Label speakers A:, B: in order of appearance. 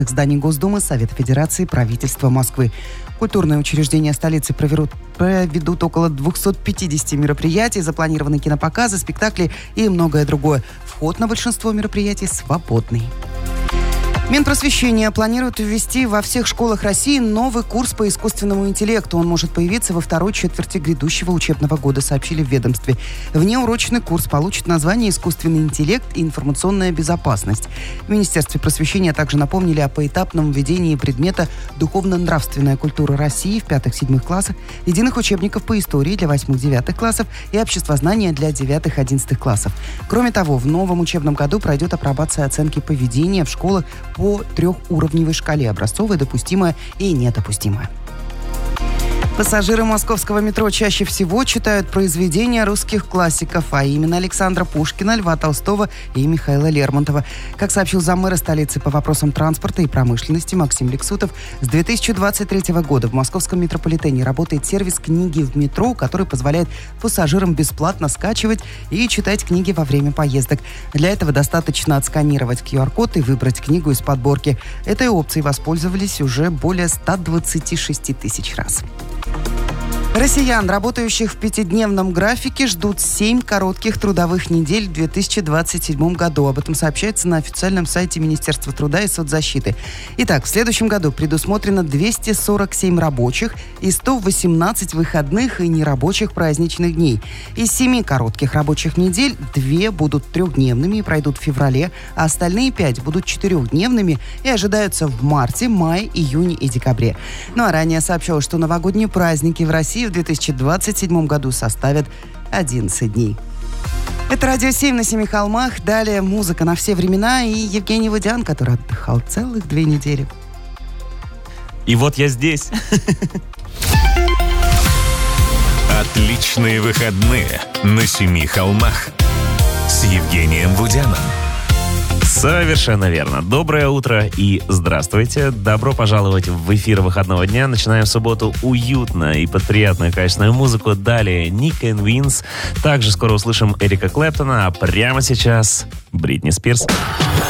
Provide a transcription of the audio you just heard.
A: зданий Госдумы, Совета Федерации, правительства Москвы. Культурные учреждения столицы проведут около 250 мероприятий, запланированы кинопоказы, спектакли и многое другое. Вход на большинство мероприятий свободный. Минпросвещение планирует ввести во всех школах России новый курс по искусственному интеллекту. Он может появиться во второй четверти грядущего учебного года, сообщили в ведомстве. Внеурочный курс получит название «Искусственный интеллект и информационная безопасность». В Министерстве просвещения также напомнили о поэтапном введении предмета «Духовно-нравственная культура России» в 5-7 классах, единых учебников по истории для 8-9 классов и обществознания для 9-11 классов. Кроме того, в новом учебном году пройдет апробация оценки поведения в школах по трехуровневой шкале: образцовая, допустимая и недопустимая. Пассажиры московского метро чаще всего читают произведения русских классиков, а именно Александра Пушкина, Льва Толстого и Михаила Лермонтова. Как сообщил заммэра столицы по вопросам транспорта и промышленности Максим Лексутов, с 2023 года в московском метрополитене работает сервис «Книги в метро», который позволяет пассажирам бесплатно скачивать и читать книги во время поездок. Для этого достаточно отсканировать QR-код и выбрать книгу из подборки. Этой опцией воспользовались уже более 126 тысяч раз. Россиян, работающих в 5-дневном графике, ждут 7 коротких трудовых недель в 2027 году. Об этом сообщается на официальном сайте Министерства труда и соцзащиты. Итак, в следующем году предусмотрено 247 рабочих и 118 выходных и нерабочих праздничных дней. Из 7 коротких рабочих недель 2 будут 3-дневными и пройдут в феврале, а остальные 5 будут 4-дневными и ожидаются в марте, мае, июне и декабре. Ну а ранее сообщалось, что новогодние праздники в России в 2027 году составят 11 дней. Это «Радио 7» на Семи холмах. Далее музыка на все времена и Евгений Водян, который отдыхал целых 2 недели.
B: И вот я здесь.
C: Отличные выходные на Семи холмах с Евгением Водяном.
B: Совершенно верно. Доброе утро и здравствуйте. Добро пожаловать в эфир выходного дня. Начинаем субботу уютно и под приятную качественную музыку. Далее Ник and Винс. Также скоро услышим Эрика Клэптона, а прямо сейчас Бритни Спирс.